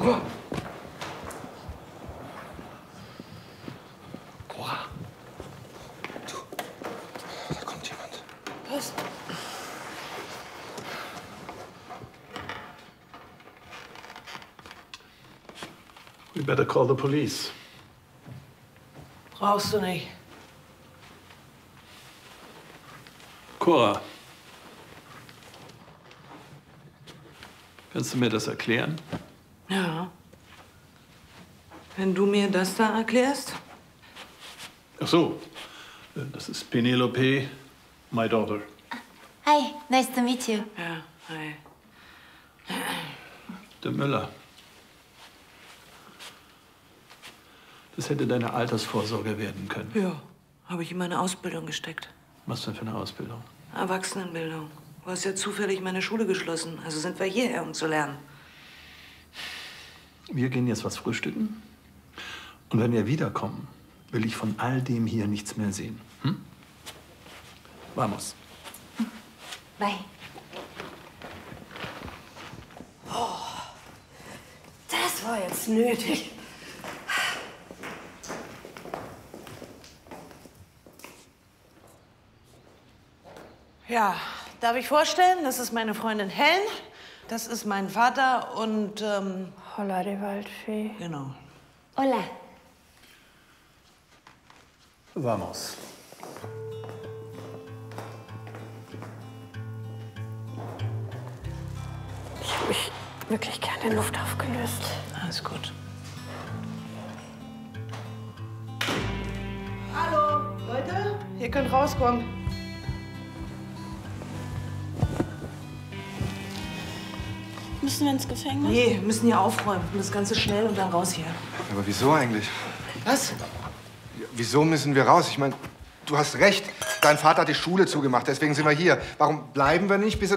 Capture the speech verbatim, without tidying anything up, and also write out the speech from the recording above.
Oh. Cora. Du, da kommt jemand. Was? We better call the police. Brauchst du nicht. Cora. Kannst du mir das erklären? Ja. Wenn du mir das da erklärst? Ach so. Das ist Penelope, my daughter. Hi, nice to meet you. Ja, hi. Der Müller. Das hätte deine Altersvorsorge werden können. Ja, habe ich in meine Ausbildung gesteckt. Was denn für eine Ausbildung? Erwachsenenbildung. Du hast ja zufällig meine Schule geschlossen. Also sind wir hierher, um zu lernen. Wir gehen jetzt was frühstücken. Und wenn wir wiederkommen, will ich von all dem hier nichts mehr sehen. Hm? Vamos. Bye. Oh, das war jetzt nötig. Ja, darf ich vorstellen, das ist meine Freundin Helen, das ist mein Vater und, ähm... Holla, die Waldfee. Genau. Hola. Vamos. Ich habe mich wirklich gerne in Luft aufgelöst. Alles gut. Hallo, Leute, ihr könnt rauskommen. Müssen wir ins Gefängnis? Nee, wir müssen hier aufräumen. Und das Ganze schnell und dann raus hier. Aber wieso eigentlich? Was? Ja, wieso müssen wir raus? Ich meine, du hast recht. Dein Vater hat die Schule zugemacht, deswegen sind wir hier. Warum bleiben wir nicht, bis er